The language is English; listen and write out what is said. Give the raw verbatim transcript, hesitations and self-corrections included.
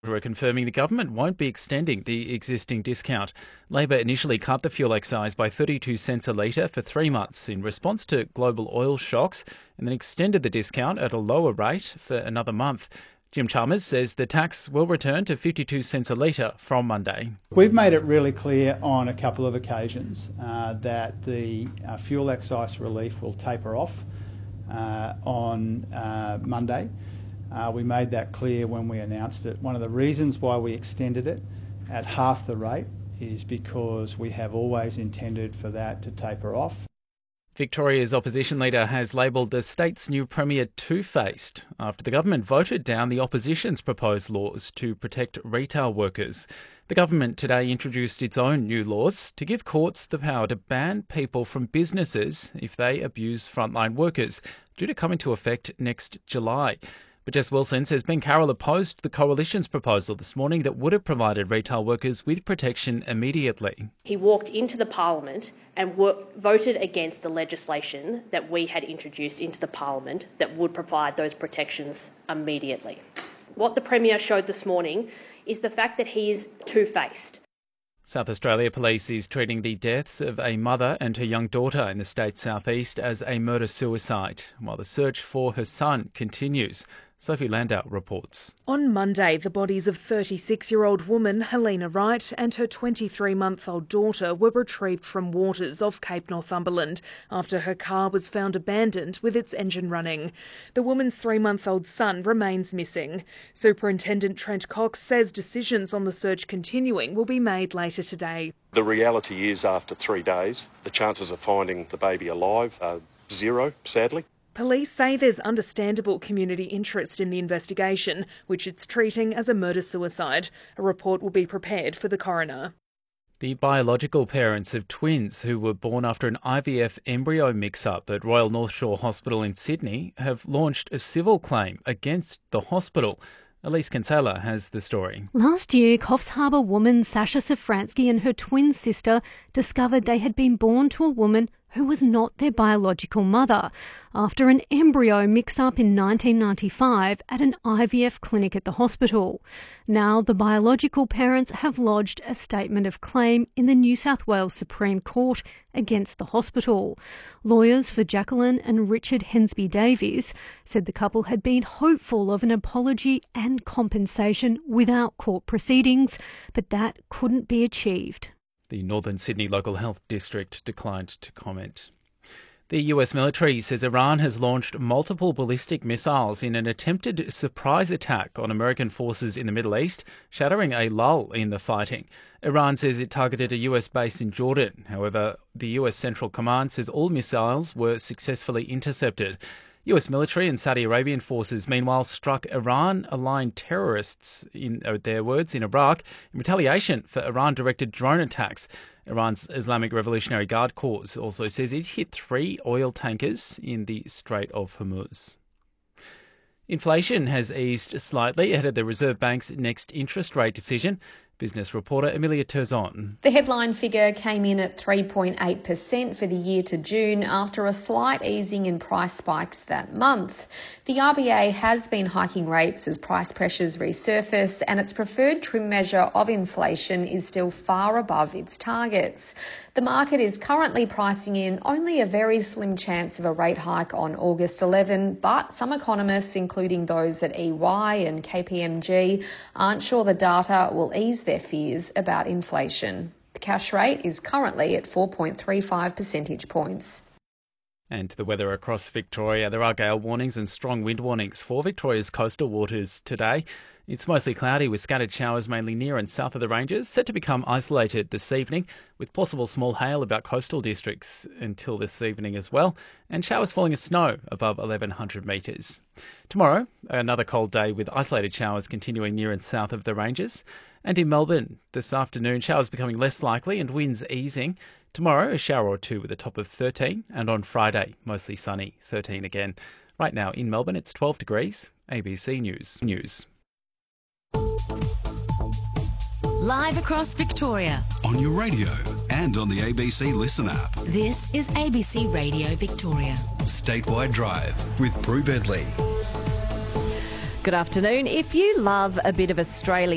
We're confirming the government won't be extending the existing discount. Labor initially cut the fuel excise by thirty-two cents a litre for three months in response to global oil shocks and then extended the discount at a lower rate for another month. Jim Chalmers says the tax will return to fifty-two cents a litre from Monday. We've made it really clear on a couple of occasions uh, that the uh, fuel excise relief will taper off uh, on uh, Monday. Uh, we made that clear when we announced it. One of the reasons why we extended it at half the rate is because we have always intended for that to taper off. Victoria's opposition leader has labelled the state's new premier two-faced after the government voted down the opposition's proposed laws to protect retail workers. The government today introduced its own new laws to give courts the power to ban people from businesses if they abuse frontline workers, due to come into effect next July. But Jess Wilson says Ben Carroll opposed the Coalition's proposal this morning that would have provided retail workers with protection immediately. He walked into the Parliament and work, voted against the legislation that we had introduced into the Parliament that would provide those protections immediately. What the Premier showed this morning is the fact that he is two-faced. South Australia Police is treating the deaths of a mother and her young daughter in the state's southeast as a murder-suicide, while the search for her son continues. Sophie Landau reports. On Monday, the bodies of thirty-six-year-old woman Helena Wright and her twenty-three-month-old daughter were retrieved from waters off Cape Northumberland after her car was found abandoned with its engine running. The woman's three-month-old son remains missing. Superintendent Trent Cox says decisions on the search continuing will be made later today. The reality is, after three days, the chances of finding the baby alive are zero, sadly. Police say there's understandable community interest in the investigation, which it's treating as a murder-suicide. A report will be prepared for the coroner. The biological parents of twins who were born after an I V F embryo mix-up at Royal North Shore Hospital in Sydney have launched a civil claim against the hospital. Elise Kinsella has the story. Last year, Coffs Harbour woman Sasha Safransky and her twin sister discovered they had been born to a woman who was not their biological mother, after an embryo mix-up in nineteen ninety-five at an I V F clinic at the hospital. Now, the biological parents have lodged a statement of claim in the New South Wales Supreme Court against the hospital. Lawyers for Jacqueline and Richard Hensby Davies said the couple had been hopeful of an apology and compensation without court proceedings, but that couldn't be achieved. The Northern Sydney Local Health District declined to comment. The U S military says Iran has launched multiple ballistic missiles in an attempted surprise attack on American forces in the Middle East, shattering a lull in the fighting. Iran says it targeted a U S base in Jordan. However, the U S Central Command says all missiles were successfully intercepted. U S military and Saudi Arabian forces, meanwhile, struck Iran-aligned terrorists, in their words, in Iraq in retaliation for Iran-directed drone attacks. Iran's Islamic Revolutionary Guard Corps also says it hit three oil tankers in the Strait of Hormuz. Inflation has eased slightly ahead of the Reserve Bank's next interest rate decision. Business reporter Amelia Terzon. The headline figure came in at three point eight percent for the year to June after a slight easing in price spikes that month. The R B A has been hiking rates as price pressures resurface, and its preferred trim measure of inflation is still far above its targets. The market is currently pricing in only a very slim chance of a rate hike on August eleventh, but some economists, including those at E Y and K P M G, aren't sure the data will ease their fears about inflation. The cash rate is currently at four point three five percentage points. And to the weather across Victoria, there are gale warnings and strong wind warnings for Victoria's coastal waters today. It's mostly cloudy with scattered showers mainly near and south of the ranges, set to become isolated this evening, with possible small hail about coastal districts until this evening as well, and showers falling as snow above eleven hundred metres. Tomorrow, another cold day with isolated showers continuing near and south of the ranges. And in Melbourne, this afternoon, showers becoming less likely and winds easing. Tomorrow, a shower or two with a top of thirteen, and on Friday, mostly sunny, thirteen again. Right now in Melbourne, it's twelve degrees. A B C News. News. Live across Victoria. On your radio and on the A B C Listen app. This is A B C Radio Victoria. Statewide Drive with Prue Bedley. Good afternoon. If you love a bit of Australia